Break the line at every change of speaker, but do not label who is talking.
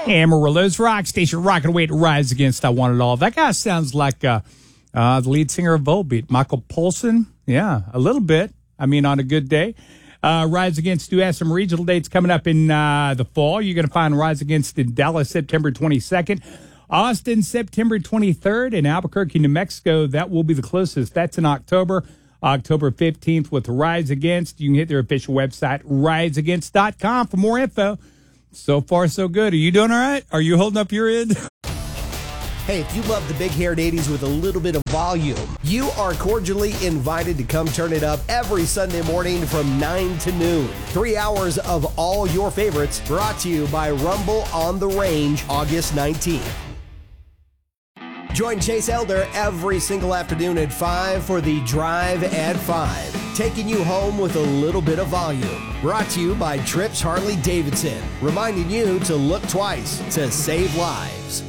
Amarillo's Rock Station, rocking away to Rise Against I Want It All. That guy sounds like the lead singer of Volbeat, Michael Poulsen. Yeah, a little bit. I mean, on a good day. Rise Against do have some regional dates coming up in the fall. You're going to find Rise Against in Dallas, September 22nd. Austin, September 23rd. In Albuquerque, New Mexico, that will be the closest. That's in October. October 15th with Rise Against. You can hit their official website, riseagainst.com, for more info. So far, so good. Are you doing all right? Are you holding up your end?
Hey, if you love the big-haired 80s with a little bit of volume, you are cordially invited to come turn it up every Sunday morning from 9 to noon. 3 hours of all your favorites brought to you by Rumble on the Range, August 19th. Join Chase Elder every single afternoon at 5 for the Drive at 5, taking you home with a little bit of volume. Brought to you by Trips Harley Davidson, reminding you to look twice to save lives.